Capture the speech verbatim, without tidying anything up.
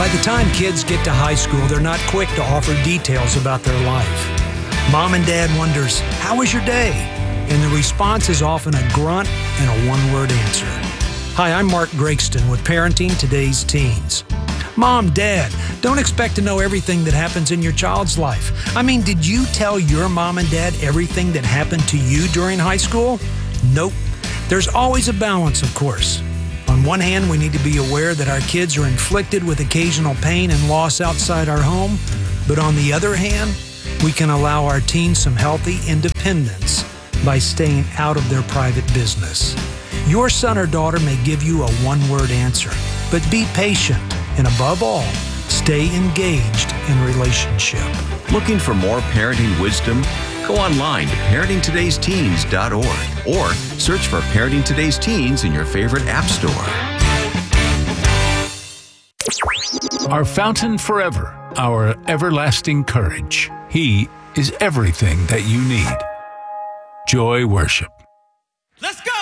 By the time kids get to high school, they're not quick to offer details about their life. Mom and dad wonders, how was your day? And the response is often a grunt and a one-word answer. Hi, I'm Mark Gregston with Parenting Today's Teens. Mom, Dad, don't expect to know everything that happens in your child's life. I mean, did you tell your mom and dad everything that happened to you during high school? Nope. There's always a balance, of course. On one hand, we need to be aware that our kids are inflicted with occasional pain and loss outside our home. But on the other hand, we can allow our teens some healthy independence by staying out of their private business. Your son or daughter may give you a one-word answer, but be patient and above all, stay engaged in relationship. Looking for more parenting wisdom? Go online to parenting todays teens dot org or search for Parenting Today's Teens in your favorite app store. Our fountain forever, our everlasting courage. He is everything that you need. Joy Worship. Let's go!